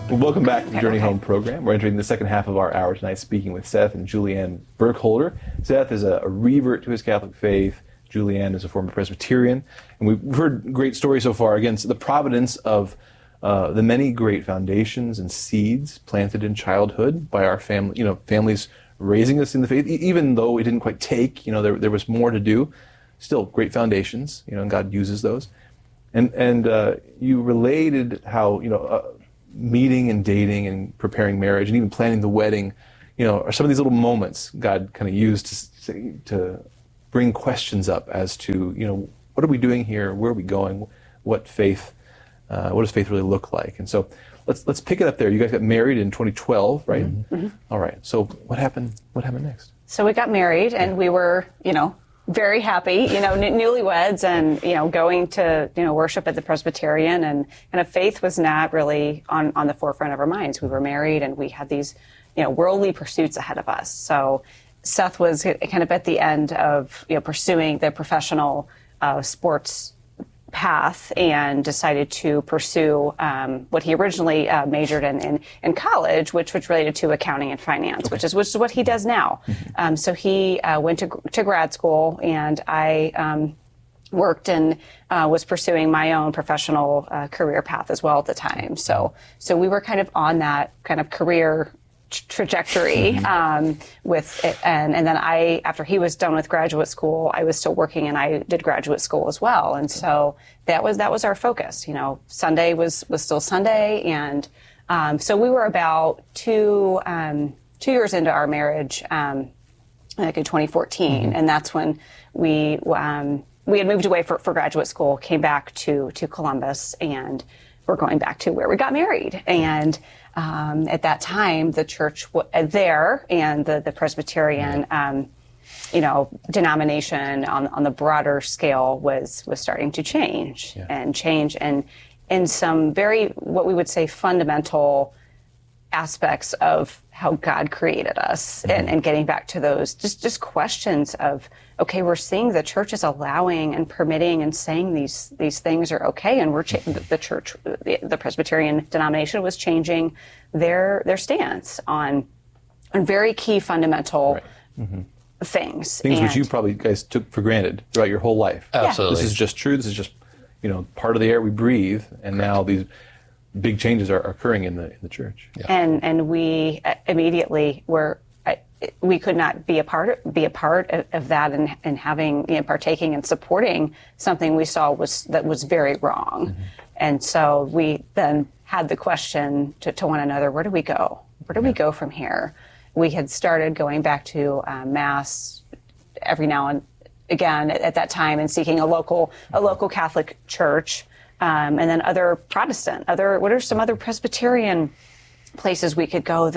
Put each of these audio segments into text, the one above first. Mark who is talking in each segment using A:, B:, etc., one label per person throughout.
A: Well, welcome back to the Journey Home program. We're entering the second half of our hour tonight speaking with Seth and Julianne Burkholder. Seth is a revert to his Catholic faith. Julianne is a former Presbyterian. And we've heard great stories so far. Again, the providence of the many great foundations and seeds planted in childhood by our family, families raising us in the faith, even though it didn't quite take, there was more to do. Still great foundations, and God uses those. And you related how, meeting and dating and preparing marriage and even planning the wedding, are some of these little moments God kind of used to bring questions up as to, what are we doing here? Where are we going? What does faith really look like? And so let's pick it up there. You guys got married in 2012, right?
B: Mm-hmm.
A: All right. So what happened next?
B: So we got married, and we were, very happy, newlyweds, and, going to, worship at the Presbyterian, and faith was not really on the forefront of our minds. We were married, and we had these, worldly pursuits ahead of us. So Seth was kind of at the end of, pursuing the professional sports path, and decided to pursue what he originally majored in college, which related to accounting and finance, which is what he does now. So he went to grad school, and I worked and was pursuing my own professional career path as well at the time. So we were kind of on that kind of career trajectory with it, and then after he was done with graduate school, I was still working, and I did graduate school as well, and so that was our focus. Sunday was still Sunday, and so we were about 2 years into our marriage, like in 2014, and that's when we had moved away for graduate school, came back to Columbus, and we're going back to where we got married. And at that time, the church there and the Presbyterian, denomination on the broader scale was starting to change and in some very, what we would say, fundamental aspects of how God created us, and getting back to those just questions of, okay, we're seeing the church is allowing and permitting and saying these things are okay, and the church, the Presbyterian denomination, was changing their stance on very key fundamental things.
A: Things which you probably guys took for granted throughout your whole life.
C: Absolutely.
A: This is just true. This is just part of the air we breathe, and now these big changes are occurring in the church.
B: Yeah. And we immediately we could not be a part of that, and having, partaking and supporting something we saw that was very wrong. And so we then had the question to one another, where do we go? Where do we go from here? We had started going back to Mass every now and again at that time, and seeking a local Catholic church. And then other Protestant, what are some other Presbyterian places we could go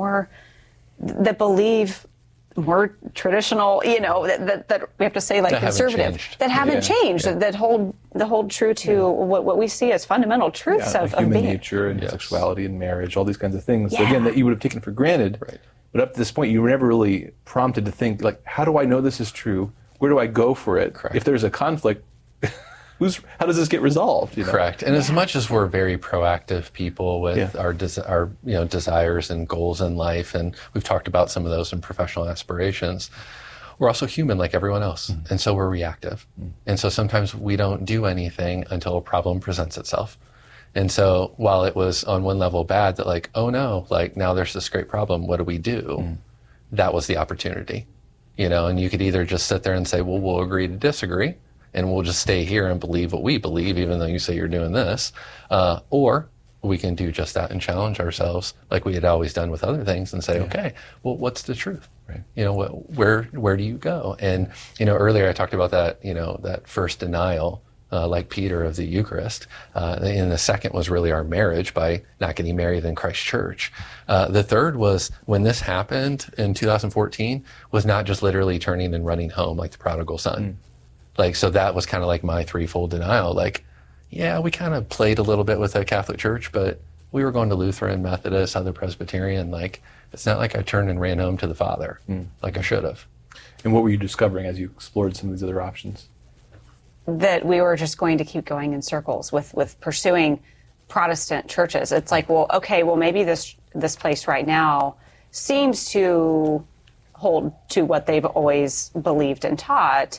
B: that believe more traditional, that we have to say, like,
C: that
B: conservative, that haven't changed, that hold true to what we see as fundamental truths of
A: human
B: being.
A: nature and sexuality and marriage, all these kinds of things. So again, that you would have taken for granted. Right. But up to this point, you were never really prompted to think, like, how do I know this is true? Where do I go for it?
C: Correct.
A: If there's a conflict, how does this get resolved?
C: Correct. And as much as we're very proactive people with our desires and goals in life, and we've talked about some of those in professional aspirations, we're also human like everyone else. And so we're reactive. And so sometimes we don't do anything until a problem presents itself. And so while it was on one level bad that, like, oh no, like, now there's this great problem, what do we do? That was the opportunity, and you could either just sit there and say, well, we'll agree to disagree, and we'll just stay here and believe what we believe, even though you say you're doing this. Or we can do just that and challenge ourselves like we had always done with other things, and say, okay, well, what's the truth? Right. Where do you go? And, earlier I talked about that, that first denial, like Peter, of the Eucharist. And the second was really our marriage by not getting married in Christ Church. The third was when this happened in 2014, was not just literally turning and running home like the prodigal son. So that was kind of like my threefold denial. Like, yeah, we kind of played a little bit with the Catholic Church, but we were going to Lutheran, Methodist, other Presbyterian. Like, it's not like I turned and ran home to the Father like I should have.
A: And what were you discovering as you explored some of these other options?
B: That we were just going to keep going in circles with pursuing Protestant churches. It's like, well, okay, well, maybe this place right now seems to hold to what they've always believed and taught,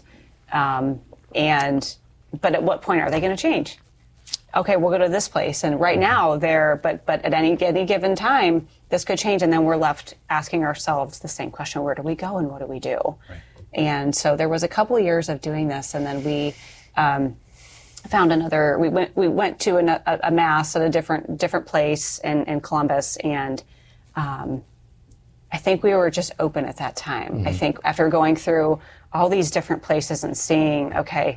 B: but at what point are they going to change? Okay, we'll go to this place, and right now but at any given time, this could change, and then we're left asking ourselves the same question: where do we go and what do we do? Right. And so there was a couple of years of doing this, and then we found another. We went to a mass at a different place in Columbus, and I think we were just open at that time. I think after going through all these different places and seeing, okay,